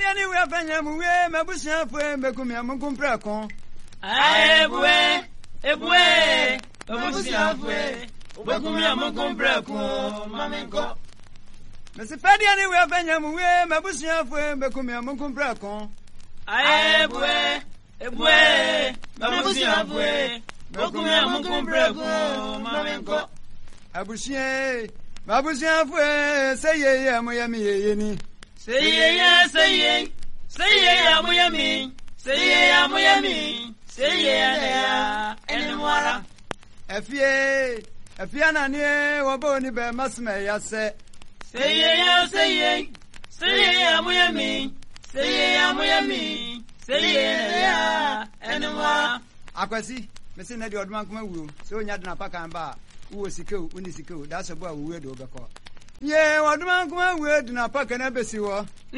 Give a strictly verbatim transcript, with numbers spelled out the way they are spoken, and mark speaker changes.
Speaker 1: any way of any way, Mabusia for Becumia Mucumpracon.
Speaker 2: Aye, boy, a boy, Mabusia for Becumia Mucumpracon, Mamenco.
Speaker 1: Mister Paddy, any way of any way, Mabusia for Becumia Mucumpracon.
Speaker 2: Aye, boy, a boy, Mabusia for Becumia Mucumpracon, Mamenco.
Speaker 1: Abusia, Mabusia for say, yeah, Miami.
Speaker 2: Say yeah, say yeah, say yeah, Miami, say yeah, Miami, say yeah, and what?
Speaker 1: F A, a piano near Waboni Bear Masme, I say,
Speaker 2: say yeah, say yeah, say yeah, Miami, say yeah, Miami, say yeah, and what?
Speaker 1: Aquasi, Messina, the old man come with, so you had not pack and bar, who was sick, when is sick, that's a boy weird over. Yeah, what man come with in a pack and embassy war.